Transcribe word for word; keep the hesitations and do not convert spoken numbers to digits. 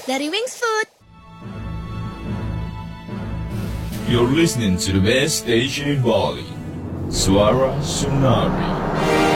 dari Wings Food. You're listening to the best station in Bali, Suara Sunari.